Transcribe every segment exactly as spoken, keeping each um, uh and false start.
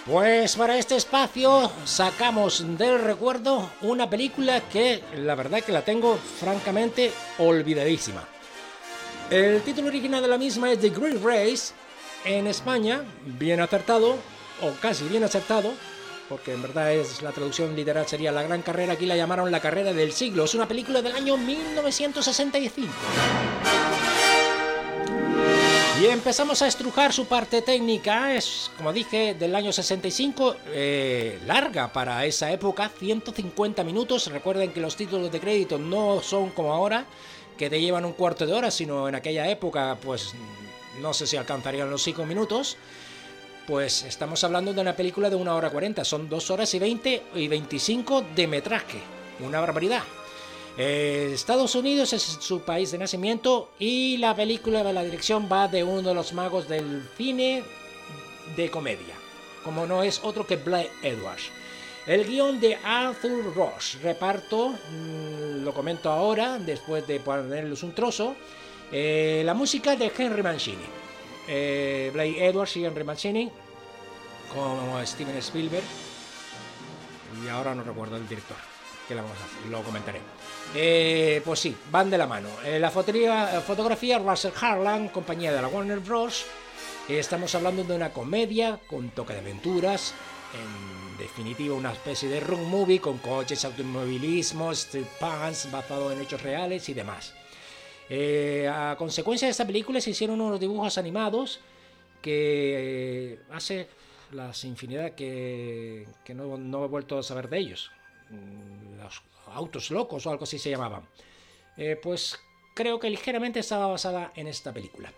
Pues para este espacio sacamos del recuerdo una película que la verdad que la tengo francamente olvidadísima. El título original de la misma es The Great Race. En España, bien acertado, o casi bien acertado, porque en verdad es la traducción literal sería La Gran Carrera, aquí la llamaron La Carrera del Siglo. Es una película del año mil novecientos sesenta y cinco. Y empezamos a estrujar su parte técnica. Es, como dije, del año sesenta y cinco, eh, larga para esa época, ciento cincuenta minutos. Recuerden que los títulos de crédito no son como ahora, que te llevan un cuarto de hora, sino en aquella época, pues no sé si alcanzarían los cinco minutos. Pues estamos hablando de una película de una hora cuarenta, son dos horas y veinte y veinticinco de metraje, una barbaridad. Eh, Estados Unidos es su país de nacimiento y la película de la dirección va de uno de los magos del cine de comedia, como no es otro que Blake Edwards. El guión de Arthur Ross, reparto, mmm, lo comento ahora, después de ponerles un trozo. Eh, la música de Henry Mancini, eh, Blake Edwards y Henry Mancini, como Steven Spielberg, y ahora no recuerdo el director, que la vamos a hacer, lo comentaré. Eh, pues sí, van de la mano. Eh, la fotografía, fotografía Russell Harlan, compañía de la Warner Bros. Eh, estamos hablando de una comedia con toque de aventuras, en definitiva una especie de road movie con coches, automovilismo, street punks, basado en hechos reales y demás. Eh, a consecuencia de esta película se hicieron unos dibujos animados que eh, hace las infinidad que, que no, no he vuelto a saber de ellos. Los autos locos o algo así se llamaban. Eh, pues creo que ligeramente estaba basada en esta película.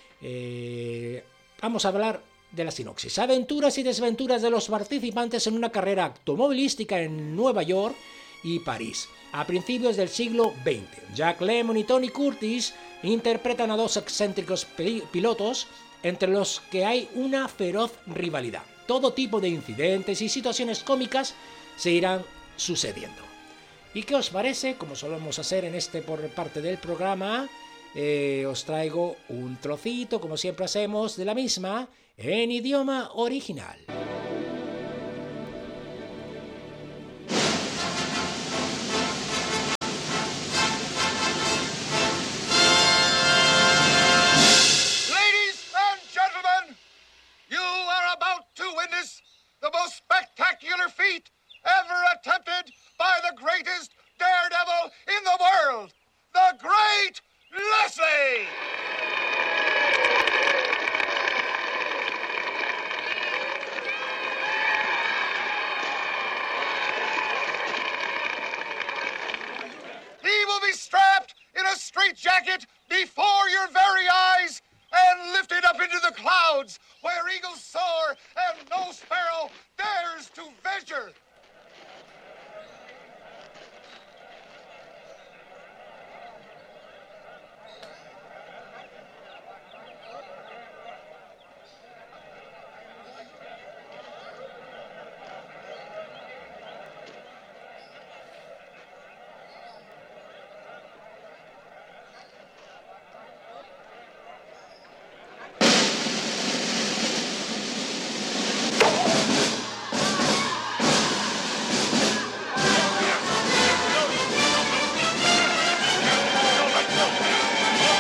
Eh, vamos a hablar de la sinopsis. Aventuras y desventuras de los participantes en una carrera automovilística en Nueva York y París a principios del siglo veinte. Jack Lemmon y Tony Curtis interpretan a dos excéntricos pilotos entre los que hay una feroz rivalidad. Todo tipo de incidentes y situaciones cómicas se irán sucediendo. ¿Y qué os parece? Como solemos hacer en este por parte del programa, eh, os traigo un trocito, como siempre hacemos, de la misma en idioma original. Ladies and gentlemen, you are about to witness the most spectacular feat ever attempted by the greatest daredevil in the world, the Great Leslie! He will be strapped in a straitjacket before your very eyes and lifted up into the clouds where eagles soar and no sparrow dares to venture.